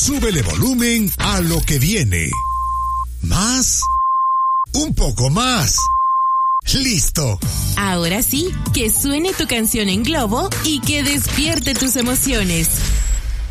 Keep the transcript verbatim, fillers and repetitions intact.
súbele volumen a lo que viene. ¿Más? Un poco más. ¡Listo! Ahora sí, que suene tu canción en globo y que despierte tus emociones.